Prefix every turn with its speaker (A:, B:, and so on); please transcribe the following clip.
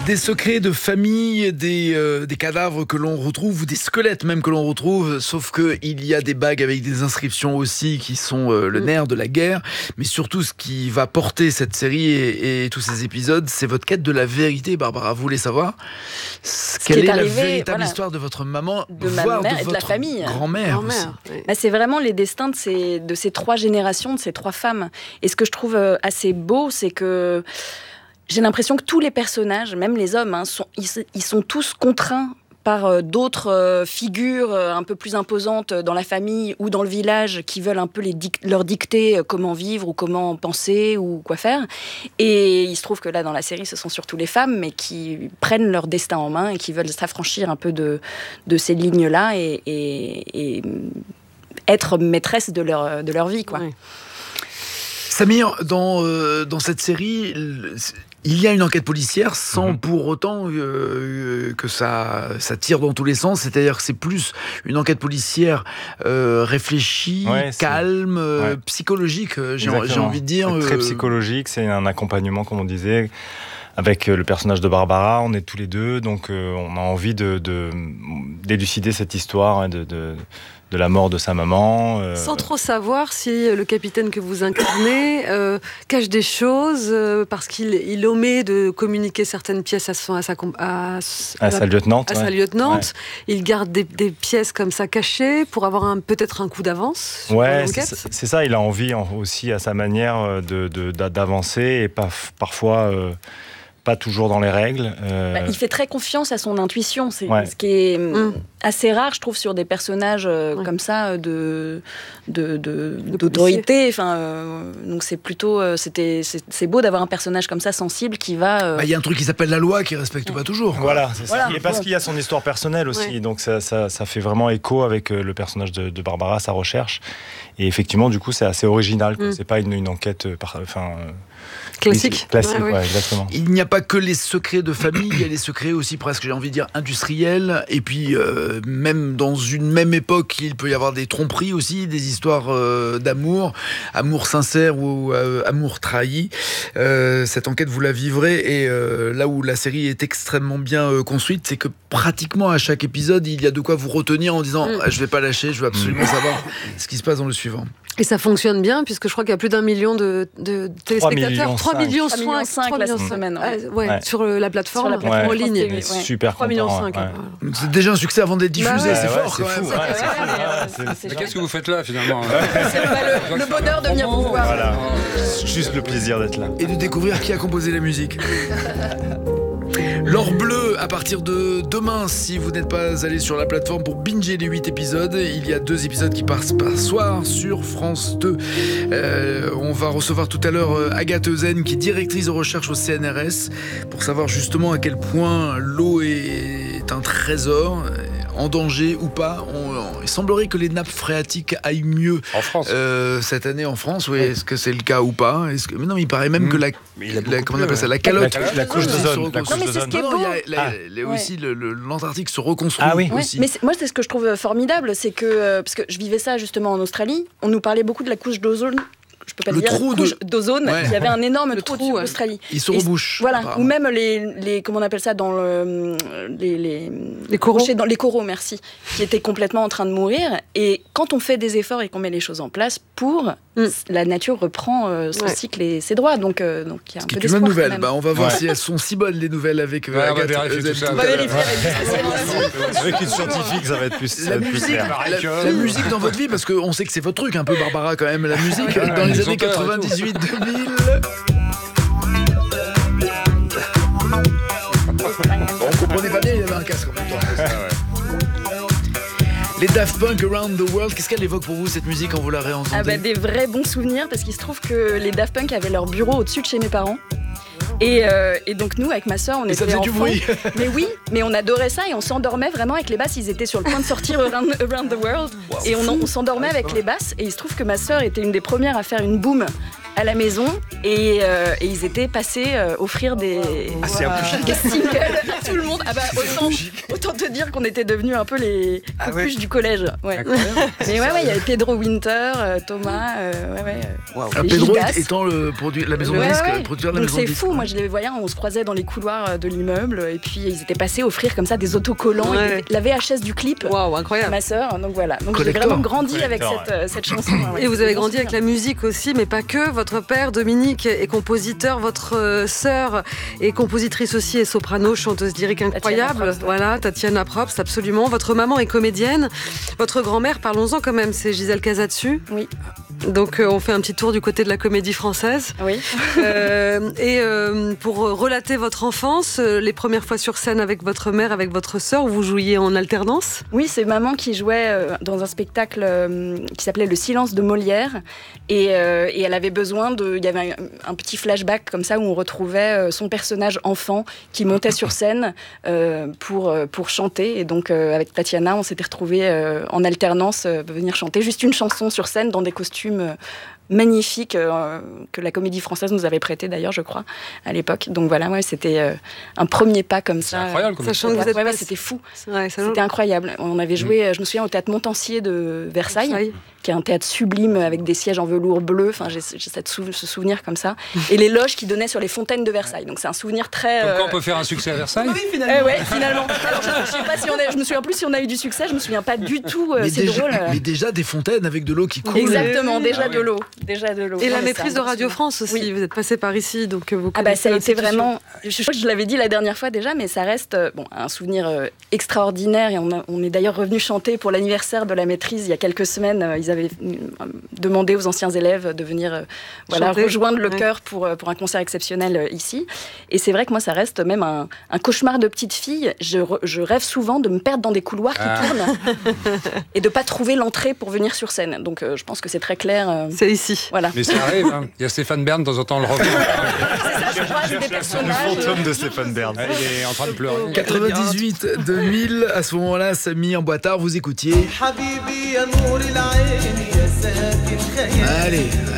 A: Des secrets de famille, des cadavres que l'on retrouve, ou des squelettes même que l'on retrouve, sauf qu'il y a des bagues avec des inscriptions aussi qui sont le nerf de la guerre. Mais surtout, ce qui va porter cette série et tous ces épisodes, c'est votre quête de la vérité, Barbara. Vous voulez savoir quelle est la véritable histoire de votre maman, voire
B: mère
A: de
B: et de
A: votre
B: la famille.
A: grand-mère aussi.
C: Oui.
B: Bah, c'est vraiment les destins de ces 3 générations, de ces 3 femmes. Et ce que je trouve assez beau, c'est que j'ai l'impression que tous les personnages, même les hommes, ils sont tous contraints par d'autres figures un peu plus imposantes dans la famille ou dans le village qui veulent un peu leur dicter comment vivre ou comment penser ou quoi faire. Et il se trouve que là, dans la série, ce sont surtout les femmes, mais qui prennent leur destin en main et qui veulent s'affranchir un peu de ces lignes-là et être maîtresses de leur vie, quoi.
C: Oui.
A: Samir, dans cette série, il y a une enquête policière sans pour autant que ça tire dans tous les sens. C'est-à-dire que c'est plus une enquête policière réfléchie, calme, psychologique, j'ai envie de dire.
D: Très psychologique, c'est un accompagnement, comme on disait, avec le personnage de Barbara. On est tous les deux, donc on a envie d'élucider cette histoire de la mort de sa maman.
C: Sans trop savoir si le capitaine que vous incarnez cache des choses parce qu'il omet de communiquer certaines pièces à sa lieutenante.
D: Ouais.
C: Il garde des pièces comme ça cachées pour avoir peut-être un coup d'avance sur l'enquête.
D: C'est ça, il a envie aussi à sa manière d'avancer et parfois... pas toujours dans les règles.
B: Il fait très confiance à son intuition. C'est ce qui est assez rare, je trouve, sur des personnages comme ça d'autorité. Donc c'est plutôt, c'est beau d'avoir un personnage comme ça sensible qui va.
A: Il y a un truc qui s'appelle la loi qui respecte pas toujours.
D: Voilà, c'est ça. Et parce qu'il y a son histoire personnelle aussi, donc ça fait vraiment écho avec le personnage de Barbara, sa recherche. Et effectivement, du coup, c'est assez original. C'est pas une enquête.
C: Classique.
D: Exactement.
A: Il n'y a pas que les secrets de famille, il y a les secrets aussi presque, j'ai envie de dire, industriels. Et puis, même dans une même époque, il peut y avoir des tromperies aussi, des histoires d'amour, amour sincère ou amour trahi. Cette enquête, vous la vivrez. Et là où la série est extrêmement bien construite, c'est que pratiquement à chaque épisode, il y a de quoi vous retenir en disant je vais pas lâcher, je veux absolument savoir ce qui se passe dans le suivant.
C: Et ça fonctionne bien, puisque je crois qu'il y a plus d'1 million de téléspectateurs.
D: 3,5 millions
B: la semaine.
C: Sur la plateforme en ligne.
D: Super
C: 3,5 millions.
A: C'est déjà un succès avant d'être diffusé, c'est fort
D: c'est
A: quand
D: fou.
A: même.
E: Mais qu'est-ce que vous faites là, finalement?
B: C'est le bonheur de venir vous voir.
D: Voilà. Juste le plaisir d'être là.
A: Et de découvrir qui a composé la musique. L'or bleu, à partir de demain, si vous n'êtes pas allé sur la plateforme pour binger les 8 épisodes, il y a 2 épisodes qui passent par soir sur France 2. On va recevoir tout à l'heure Agathe Euzen, qui est directrice de recherche au CNRS, pour savoir justement à quel point l'eau est un trésor, en danger ou pas. Il semblerait que les nappes phréatiques aillent mieux
E: en France.
A: Cette année en France. Oui, est-ce que c'est le cas ou pas? Mais non, il paraît même que comment on appelle ça, la calotte,
D: la couche d'ozone.
B: Il
A: y a aussi l'Antarctique se reconstruit. Aussi.
B: Mais moi, c'est ce que je trouve formidable, c'est que parce que je vivais ça justement en Australie, on nous parlait beaucoup de la couche d'ozone. Je peux pas
A: le
B: dire
A: trou
B: d'ozone. Il y avait un énorme trou en Australie.
A: Il se rebouche.
B: Voilà. Ou même les comment on appelle ça dans les
C: coraux.
B: Dans les coraux, merci, qui étaient complètement en train de mourir. Et quand on fait des efforts et qu'on met les choses en place la nature reprend son cycle et ses droits. Donc il y a un peu d'espoir.
A: Une bonne nouvelle. On va voir si elles sont si bonnes les nouvelles avec Agathe.
E: On va vérifier tout ça.
B: On va vérifier
D: Avec une scientifique, ça va être plus clair.
A: La musique dans votre vie, parce qu'on sait que c'est votre truc un peu, Barbara, quand même, la musique. Dans les années 98-2000. On comprenait pas bien, il y avait un casque en même temps. Les Daft Punk Around the World, qu'est-ce qu'elle évoque pour vous, cette musique, quand vous la réentendez?
B: Des vrais bons souvenirs, parce qu'il se trouve que les Daft Punk avaient leur bureau au-dessus de chez mes parents. Et donc nous, avec ma sœur, on était enfants. Du bruit. Mais oui, mais on adorait ça et on s'endormait vraiment avec les basses. Ils étaient sur le point de sortir Around the World. Wow, et on s'endormait avec les basses. Et il se trouve que ma sœur était une des premières à faire une boom à la maison et ils étaient passés offrir des singles à tout le monde. Autant te dire qu'on était devenus un peu les cocuches du collège. Ouais. Mais il y avait Pedro Winter, Thomas,
A: Pedro étant la maison de disque, producteur de la maison de disque.
B: C'est fou, moi je les voyais, on se croisait dans les couloirs de l'immeuble et puis ils étaient passés offrir comme ça des autocollants, la VHS du clip.
C: Waouh, incroyable.
B: Ma sœur, donc voilà. Donc j'ai vraiment grandi avec cette chanson.
C: Et vous avez grandi avec la musique aussi, mais pas que. Votre père, Dominique, est compositeur, votre sœur est compositrice aussi et soprano, chanteuse lyrique incroyable. Tatiana Probst, absolument. Votre maman est comédienne. Votre grand-mère, parlons-en quand même, c'est Gisèle Casatsu.
B: Oui.
C: Donc on fait un petit tour du côté de la comédie française.
B: Oui.
C: Pour relater votre enfance, les premières fois sur scène avec votre mère, avec votre sœur, où vous jouiez en alternance.
B: Oui, c'est maman qui jouait dans un spectacle qui s'appelait Le Silence de Molière et elle avait besoin il y avait un petit flashback comme ça où on retrouvait son personnage enfant qui montait sur scène pour chanter et donc avec Tatiana on s'était retrouvés en alternance venir chanter juste une chanson sur scène dans des costumes magnifique que la Comédie Française nous avait prêté d'ailleurs, je crois, à l'époque. Donc voilà, c'était un premier pas comme ça.
E: C'est incroyable.
B: C'était fou. C'était incroyable. On avait joué, je me souviens, au théâtre Montansier de Versailles, qui est un théâtre sublime avec des sièges en velours bleu. Enfin, j'ai ce souvenir comme ça. Et les loges qui donnaient sur les fontaines de Versailles. Donc c'est un souvenir très.
E: Comme quoi on peut faire un succès à Versailles.
B: Oui, finalement. Alors je me souviens plus si on a eu du succès. Je me souviens pas du tout. C'est drôle.
A: Mais déjà des fontaines avec de l'eau qui coule.
B: Exactement, déjà de l'eau.
C: Et la maîtrise de Radio France aussi. Oui. Vous êtes passé par ici, donc vous
B: ça a été vraiment. Je crois que je l'avais dit la dernière fois déjà, mais ça reste un souvenir extraordinaire. Et on est d'ailleurs revenu chanter pour l'anniversaire de la maîtrise il y a quelques semaines. Ils avaient demandé aux anciens élèves de venir rejoindre le chœur pour un concert exceptionnel ici. Et c'est vrai que moi, ça reste même un cauchemar de petite fille. Je rêve souvent de me perdre dans des couloirs qui tournent et de pas trouver l'entrée pour venir sur scène. Donc je pense que c'est très clair.
C: C'est ici.
B: Voilà.
E: Mais ça arrive, hein. Il y a Stéphane Bern, de temps en temps, on le revient.
B: C'est ça, je crois, c'est des personnages.
D: Le fantôme de Stéphane Bern.
E: Il est en train de pleurer.
A: 98, 2000, à ce moment-là, Samy en boîtard, vous écoutiez. Allez,